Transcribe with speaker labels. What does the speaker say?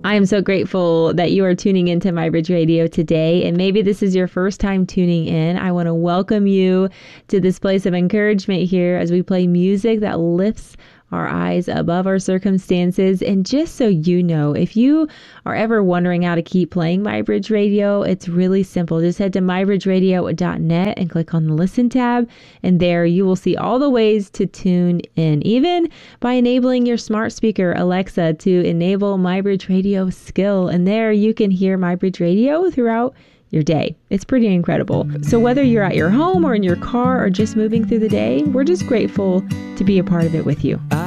Speaker 1: I am so grateful that you are tuning into MyBridge Radio today. And maybe this is your first time tuning in. I want to welcome you to this place of encouragement here as we play music that lifts our eyes above our circumstances. And just so you know, if you are ever wondering how to keep playing MyBridge Radio, it's really simple. Just head to mybridgeradio.net and click on the Listen tab. And there you will see all the ways to tune in, even by enabling your smart speaker, Alexa, to enable MyBridge Radio skill. And there you can hear MyBridge Radio throughout your day. It's pretty incredible. So whether you're at your home or in your car or just moving through the day, we're just grateful to be a part of it with you.